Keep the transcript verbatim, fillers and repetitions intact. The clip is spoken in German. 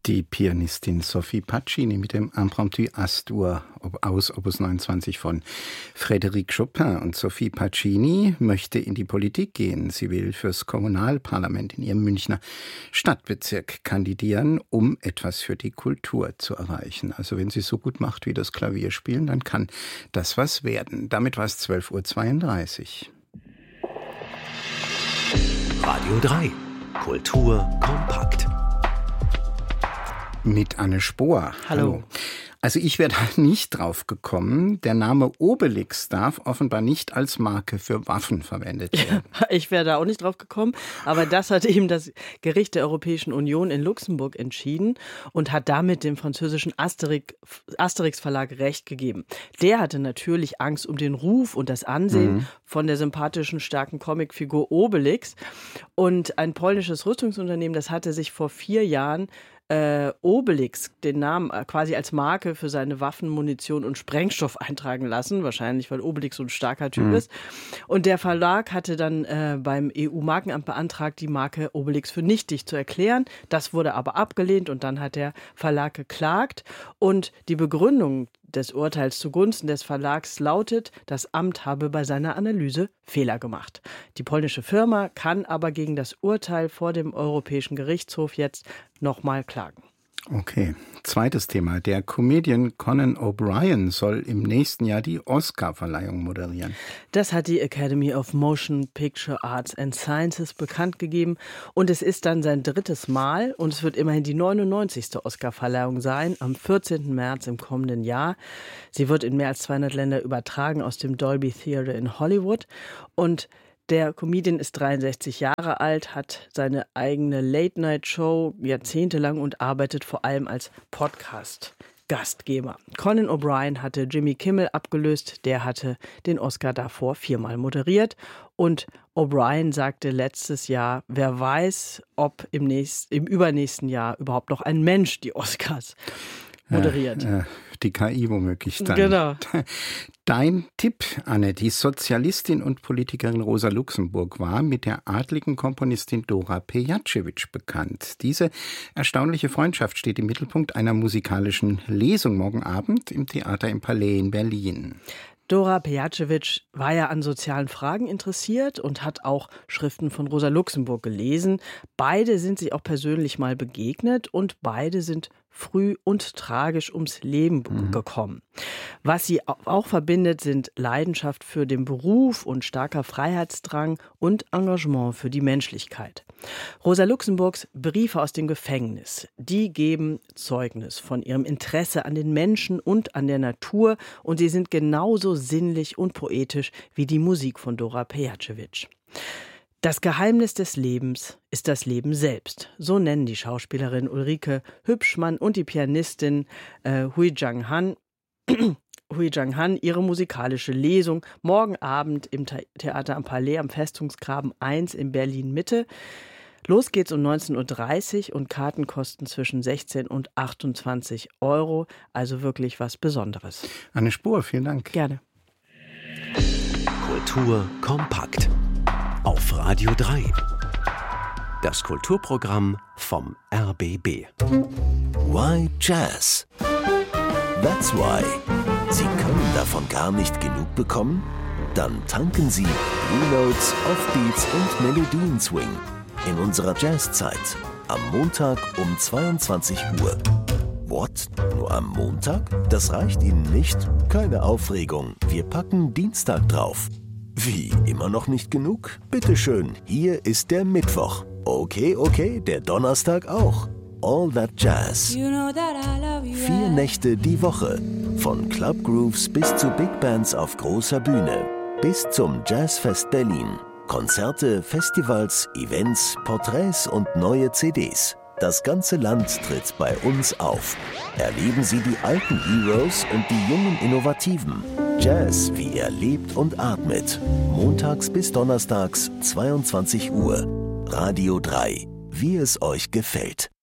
Die Pianistin Sophie Pacini mit dem Impromptu Astur aus Opus neunundzwanzig von Frédéric Chopin. Und Sophie Pacini möchte in die Politik gehen. Sie will fürs Kommunalparlament in ihrem Münchner Stadtbezirk kandidieren, um etwas für die Kultur zu erreichen. Also wenn sie so gut macht wie das Klavierspielen, dann kann das was werden. Damit war es zwölf Uhr zweiunddreißig. Radio drei. Kultur kompakt. Mit Anne Spohr. Hallo. Hallo. Also ich wäre da nicht drauf gekommen. Der Name Obelix darf offenbar nicht als Marke für Waffen verwendet werden. Ja, ich wäre da auch nicht drauf gekommen. Aber das hat eben das Gericht der Europäischen Union in Luxemburg entschieden und hat damit dem französischen Asterix, Asterix Verlag Recht gegeben. Der hatte natürlich Angst um den Ruf und das Ansehen mhm. von der sympathischen, starken Comicfigur Obelix. Und ein polnisches Rüstungsunternehmen, das hatte sich vor vier Jahren Äh, Obelix, den Namen äh, quasi als Marke für seine Waffen, Munition und Sprengstoff eintragen lassen. Wahrscheinlich, weil Obelix so ein starker Typ mhm. ist. Und der Verlag hatte dann äh, beim E U-Markenamt beantragt, die Marke Obelix für nichtig zu erklären. Das wurde aber abgelehnt und dann hat der Verlag geklagt. Und die Begründung des Urteils zugunsten des Verlags lautet, das Amt habe bei seiner Analyse Fehler gemacht. Die polnische Firma kann aber gegen das Urteil vor dem Europäischen Gerichtshof jetzt nochmal klagen. Okay, zweites Thema. Der Comedian Conan O'Brien soll im nächsten Jahr die Oscar-Verleihung moderieren. Das hat die Academy of Motion Picture Arts and Sciences bekannt gegeben. Und es ist dann sein drittes Mal und es wird immerhin die neunundneunzigste Oscar-Verleihung sein, am vierzehnten März im kommenden Jahr. Sie wird in mehr als zweihundert Länder übertragen aus dem Dolby Theatre in Hollywood. Und der Comedian ist dreiundsechzig Jahre alt, hat seine eigene Late-Night-Show jahrzehntelang und arbeitet vor allem als Podcast-Gastgeber. Conan O'Brien hatte Jimmy Kimmel abgelöst, der hatte den Oscar davor viermal moderiert. Und O'Brien sagte letztes Jahr, wer weiß, ob im, nächst, im übernächsten Jahr überhaupt noch ein Mensch die Oscars moderiert. Äh, äh, die K I womöglich dann. Genau. Dein Tipp, Anne, die Sozialistin und Politikerin Rosa Luxemburg war mit der adligen Komponistin Dora Pejacevic bekannt. Diese erstaunliche Freundschaft steht im Mittelpunkt einer musikalischen Lesung morgen Abend im Theater im Palais in Berlin. Dora Pejacevic war ja an sozialen Fragen interessiert und hat auch Schriften von Rosa Luxemburg gelesen. Beide sind sich auch persönlich mal begegnet und beide sind früh und tragisch ums Leben mhm. gekommen. Was sie auch verbindet, sind Leidenschaft für den Beruf und starker Freiheitsdrang und Engagement für die Menschlichkeit. Rosa Luxemburgs Briefe aus dem Gefängnis, die geben Zeugnis von ihrem Interesse an den Menschen und an der Natur und sie sind genauso sinnlich und poetisch wie die Musik von Dora Pejacevic. Das Geheimnis des Lebens ist das Leben selbst. So nennen die Schauspielerin Ulrike Hübschmann und die Pianistin äh, Hui Jang-han Hui Jang-han ihre musikalische Lesung morgen Abend im Theater am Palais am Festungsgraben eins in Berlin-Mitte. Los geht's um neunzehn Uhr dreißig und Karten kosten zwischen sechzehn und achtundzwanzig Euro. Also wirklich was Besonderes. Anne Spohr, vielen Dank. Gerne. Kultur kompakt. Auf Radio drei. Das Kulturprogramm vom R B B. Why Jazz? That's why. Sie können davon gar nicht genug bekommen? Dann tanken Sie Blue Notes, Offbeats und Melodien Swing in unserer Jazzzeit am Montag um zweiundzwanzig Uhr. What? Nur am Montag? Das reicht Ihnen nicht? Keine Aufregung. Wir packen Dienstag drauf. Wie, immer noch nicht genug? Bitteschön, hier ist der Mittwoch. Okay, okay, der Donnerstag auch. All That Jazz. Vier Nächte die Woche. Von Club Grooves bis zu Big Bands auf großer Bühne. Bis zum Jazzfest Berlin. Konzerte, Festivals, Events, Porträts und neue C Ds. Das ganze Land tritt bei uns auf. Erleben Sie die alten Heroes und die jungen Innovativen. Jazz, wie er lebt und atmet. Montags bis donnerstags, zweiundzwanzig Uhr. Radio drei. Wie es euch gefällt.